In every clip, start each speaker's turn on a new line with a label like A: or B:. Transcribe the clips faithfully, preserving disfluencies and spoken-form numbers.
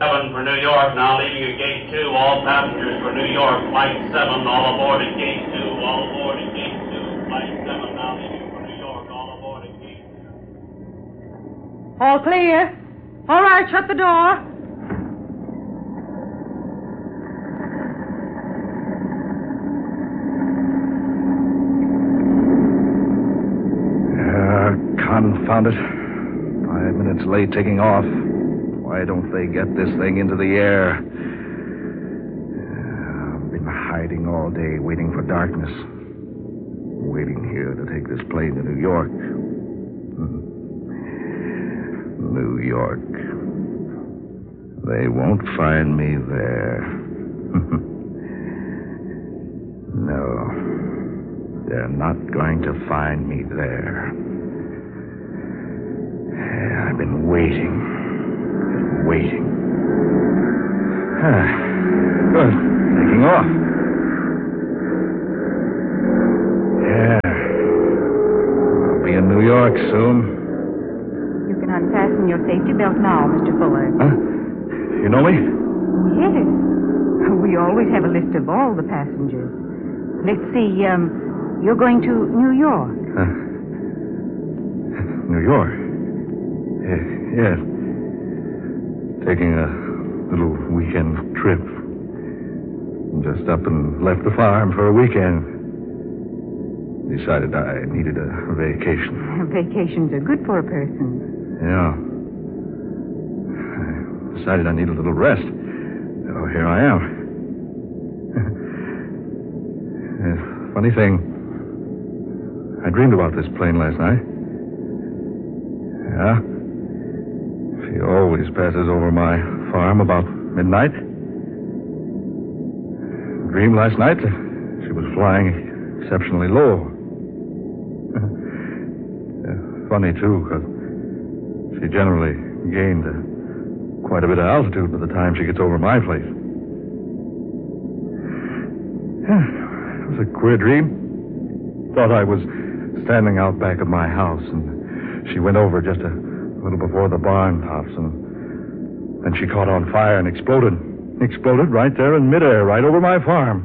A: seven for New York, now leaving at gate two. All passengers for New York. Flight seven, all aboard at gate two. All aboard at gate two. Flight seven, now leaving for New York. All aboard at gate two.
B: All clear. All right, shut the door.
C: Confound it. Five minutes late taking off. Why don't they get this thing into the air? I've been hiding all day, waiting for darkness. Waiting here to take this plane to New York. New York. They won't find me there. No. They're not going to find me there. I've been waiting. Waiting. Ah, good. Taking off. Yeah. I'll be in New York soon.
B: You can unfasten your safety belt now, Mister Fuller.
C: Huh? You know me?
B: Yes. We always have a list of all the passengers. Let's see, um, you're going to New York.
C: Uh, New York? Yes. Yes. Taking a little weekend trip. Just up and left the farm for a weekend. Decided I needed a vacation.
B: Vacations are good for a person.
C: Yeah. I decided I needed a little rest. So here I am. uh, funny thing. I dreamed about this plane last night. Yeah? She always passes over my farm about midnight. Dreamed last night that she was flying exceptionally low. uh, funny, too, because she generally gained uh, quite a bit of altitude by the time she gets over my place. It was a queer dream. Thought I was standing out back of my house, and she went over just a little before the barn tops, and then she caught on fire and exploded. Exploded right there in midair, right over my farm.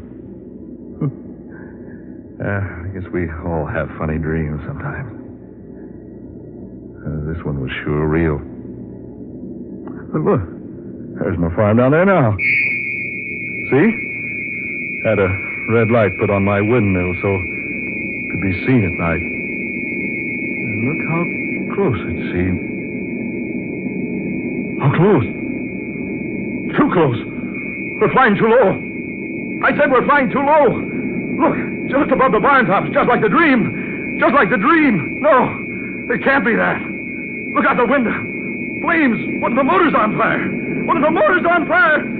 C: uh, I guess we all have funny dreams sometimes. Uh, this one was sure real. But look, there's my farm down there now. See? Had a red light put on my windmill so it could be seen at night. And look how close it's seen. How close? Too close. We're flying too low. I said we're flying too low. Look, just above the barn tops, just like the dream. Just like the dream. No, it can't be that. Look out the window. Flames. One of the motors on fire. One of the motors on fire.